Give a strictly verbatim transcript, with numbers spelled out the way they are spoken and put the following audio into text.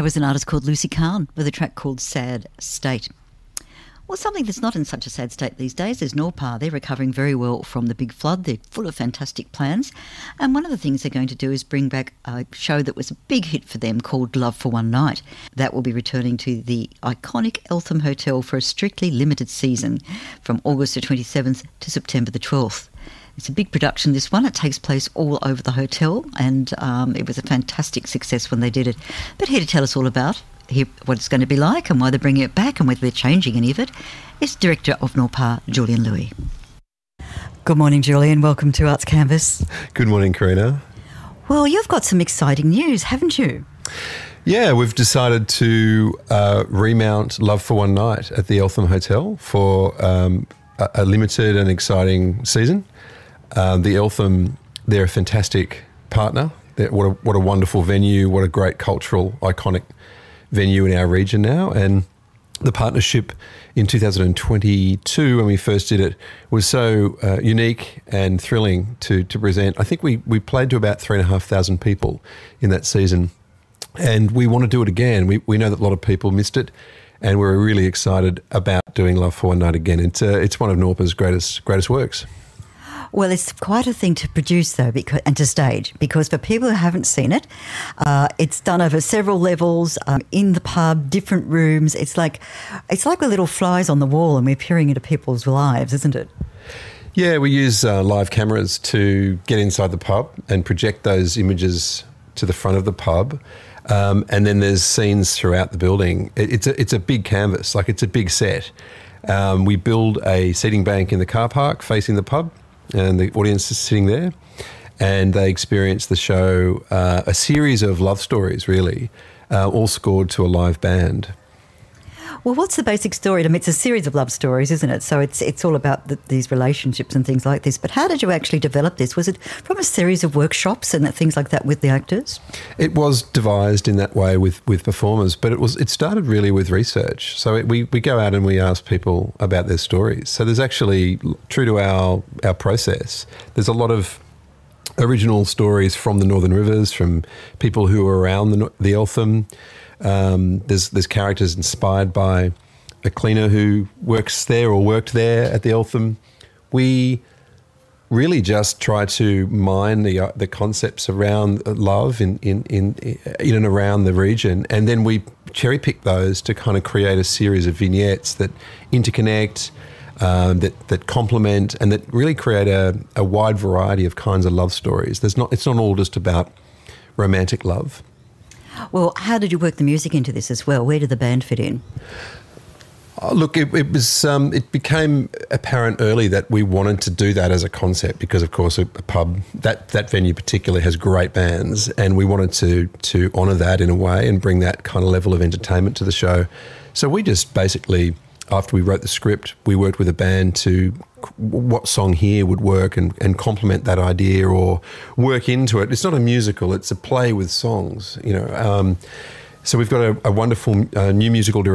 That was an artist called Lucy Kahn with a track called Sad State. Well, something that's not in such a sad state these days is Norpa. They're recovering very well from the big flood. They're full of fantastic plans. And one of the things they're going to do is bring back a show that was a big hit for them called Love for One Night. That will be returning to the iconic Eltham Hotel for a strictly limited season from August the twenty-seventh to September the twelfth. It's a big production, this one. It takes place all over the hotel, and um, it was a fantastic success when they did it. But here to tell us all about here, what it's going to be like and why they're bringing it back and whether they're changing any of it is Director of Norpa, Julian Louis. Good morning, Julian. Welcome to Arts Canvas. Good morning, Karina. Well, you've got some exciting news, haven't you? Yeah, we've decided to uh, remount Love for One Night at the Eltham Hotel for um, a, a limited and exciting season. Um, the Eltham, they're a fantastic partner. They're, what, a, what a wonderful venue, what a great cultural, iconic venue in our region now. And the partnership in two thousand twenty-two, when we first did it, was so uh, unique and thrilling to, to present. I think we, we played to about three and a half thousand people in that season. And we want to do it again. We, we know that a lot of people missed it, and we're really excited about doing Love for One Night again. It's, uh, it's one of Norpa's greatest, greatest works. Well, it's quite a thing to produce, though, because, and to stage, because for people who haven't seen it, uh, it's done over several levels, um, in the pub, different rooms. It's like it's like we're little flies on the wall and we're peering into people's lives, isn't it? Yeah, we use uh, live cameras to get inside the pub and project those images to the front of the pub. Um, and then there's scenes throughout the building. It, it's, a, it's a big canvas, like it's a big set. Um, we build a seating bank in the car park facing the pub, and the audience is sitting there, and they experience the show, uh, a series of love stories, really, uh, all scored to a live band. Well, what's the basic story? I mean, it's a series of love stories, isn't it? So it's it's all about the, these relationships and things like this. But how did you actually develop this? Was it from a series of workshops and things like that with the actors? It was devised in that way with, with performers, but it was it started really with research. So it, we, we go out and we ask people about their stories. So there's actually, true to our, our process, there's a lot of original stories from the Northern Rivers, from people who were around the, the Eltham. Um, there's there's characters inspired by a cleaner who works there or worked there at the Eltham. We really just try to mine the uh, the concepts around love in, in in in and around the region, and then we cherry pick those to kind of create a series of vignettes that interconnect, um, that that complement, and that really create a, a wide variety of kinds of love stories. There's not it's not all just about romantic love. Well, how did you work the music into this as well? Where did the band fit in? Oh, look, it, it was. Um, it became apparent early that we wanted to do that as a concept because, of course, a, a pub that that venue particularly has great bands, and we wanted to to honour that in a way and bring that kind of level of entertainment to the show. So we just basically, after we wrote the script, we worked with a band to what song here would work and, and complement that idea or work into it. It's not a musical, it's a play with songs, you know. Um, so we've got a, a wonderful uh, new musical director